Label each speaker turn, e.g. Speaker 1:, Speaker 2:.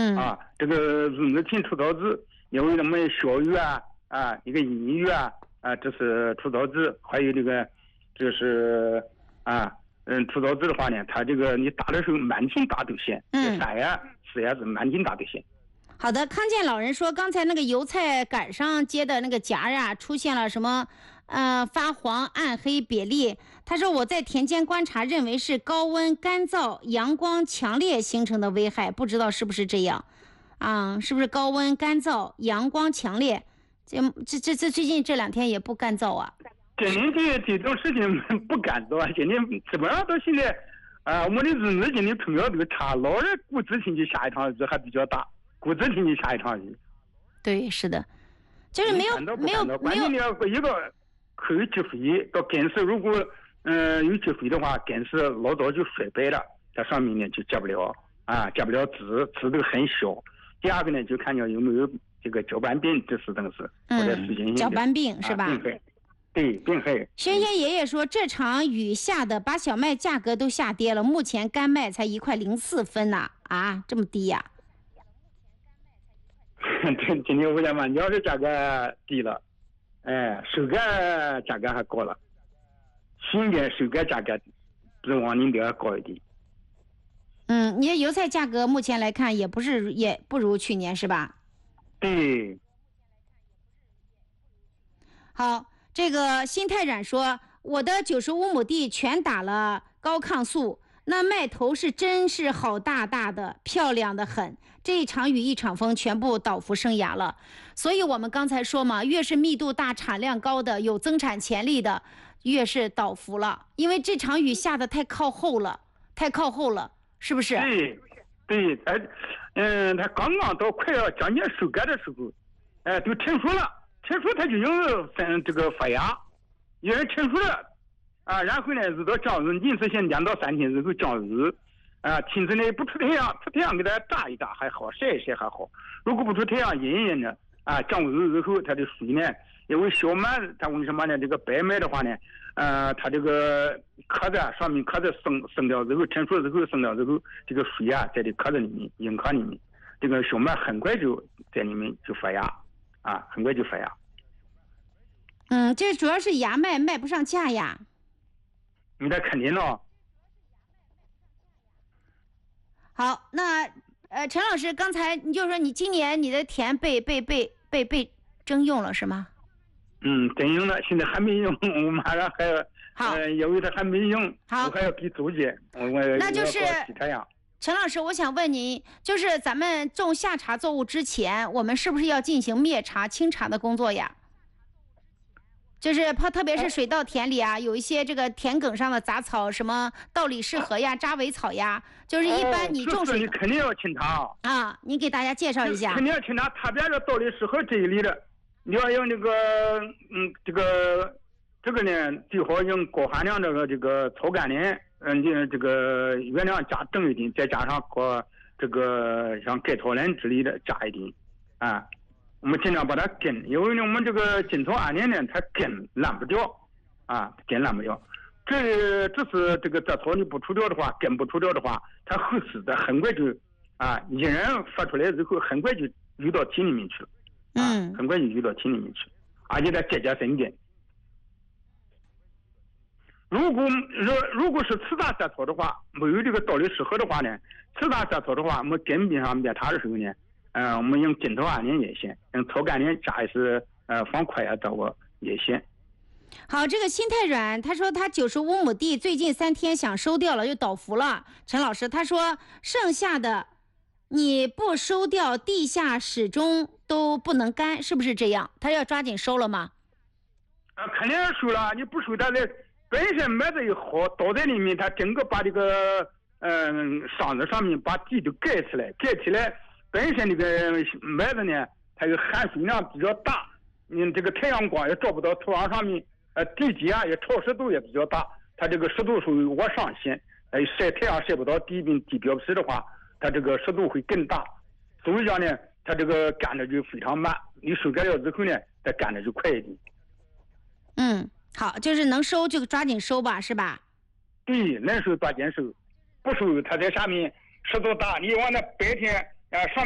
Speaker 1: 这个日挺除草剂，因为什么小鱼一个银鱼这是除草剂，还有这个就是除草剂的话呢，它这个你打的时候满劲打都行，3呀4呀是满劲打都行。
Speaker 2: 好的，康健老人说，刚才那个油菜杆上结的那个荚出现了什么发黄、暗黑、瘪粒。他说我在田间观察，认为是高温、干燥、阳光强烈形成的危害，不知道是不是这样是不是高温、干燥、阳光强烈？这最近这2天也不干燥啊。
Speaker 1: 今年这种事情不干燥，今年基本上到现在我们的日子今年碰到这个差，老是过几天就下一场雨还比较大。过几天就下一场雨，
Speaker 2: 对，是的，就是没有。
Speaker 1: 关键你要一个可以积肥，到根系如果有积肥的话，根系老早就衰败了，它上面呢就结不了籽都很小。第二个呢，就看见有没有这个搅拌病，这是等是或者是
Speaker 2: 搅拌病是吧？
Speaker 1: 病害，对，病害。
Speaker 2: 轩轩爷爷说，这场雨下的把小麦价格都下跌了，目前干麦才1.04分呢，这么低呀？
Speaker 1: 今年500万粮食价格低了，收割价格还高了，新的收割价格比往年都要高一点。
Speaker 2: 你的油菜价格目前来看也不如去年是吧？
Speaker 1: 对。
Speaker 2: 好，这个辛泰冉说，我的95亩地全打了高抗素，那麦头真是好大大的，漂亮的很。这一场雨一场风，全部倒伏生芽了。所以我们刚才说嘛，越是密度大、产量高的、有增产潜力的，越是倒伏了。因为这场雨下的太靠后了，是不是？
Speaker 1: 对，它刚刚到快要将近收割的时候，都成熟了，它就有这个发芽，有人成熟了。然后呢，日到降雨，临时性2到3天之后降雨，天气呢不出太阳给它炸一炸还好，晒一晒还好。如果不出太阳阴一阴呢，降雨之后它的水呢，因为小麦它为什么呢？这个白麦的话呢，它这个壳子上面壳子生掉之后，成熟之后生掉之后，这个水在这壳子里面硬壳里面，这个小麦很快就在里面就发芽，很快就发芽。
Speaker 2: 这主要是芽麦卖不上价呀。
Speaker 1: 那肯定了。
Speaker 2: 好，那陈老师，刚才你就说你今年你的田被征用了是吗？
Speaker 1: 征用了，现在还没用，我马上还因为它还没用，我还要给租金，
Speaker 2: 那就是陈老师，我想问您，就是咱们种夏茶作物之前，我们是不是要进行灭茶清茶的工作呀？就是特别是水稻田里有一些这个田埂上的杂草，什么稻李氏禾呀、扎尾草呀，就是一般你种水
Speaker 1: 你肯定要清茶
Speaker 2: 你给大家介绍一下。
Speaker 1: 肯定要清茶，特别是稻李氏禾这一类的，你要用这个这个呢，最好用高含量这个草甘膦，这个原料正一点，再加上这个像盖草人之类的加一点我们尽量把它根，因为呢我们这个金草安宁呢，它根烂不掉根烂不掉。这是这个杂草你不除掉的话，根不除掉的话，它后死的很快就一人发出来之后，很快就游到田里面去了很快就游到田里面去，而且它结生根。如果是次大杂草的话，没有这个稻李氏禾的话呢，次大杂草的话，我们根本上灭茶的时候呢，我们用金草安宁也行，用草甘膦加一些防快这个也行。
Speaker 2: 好，这个心太软，他说他95亩地最近3天想收掉了，又倒伏了。陈老师，他说剩下的你不收掉，地下始终都不能干，是不是这样？他要抓紧收了吗？
Speaker 1: 肯定要收了，你不收它的本身麦子又好，倒在里面，它整个把这个箱子上面把地都盖起来，本身这个麦子呢，它有含水量比较大，这个太阳光也照不到土壤上面，地基也潮湿度也比较大，它这个湿度属于往上线，晒太阳晒不到地表皮的话，它这个湿度会更大，所以讲呢，它这个干的就非常慢，你收割了之后呢，它干的就快一点。
Speaker 2: 好，就是能收就抓紧收吧，是吧？
Speaker 1: 对，能收抓紧收，不收它在下面湿度大，你往那白天上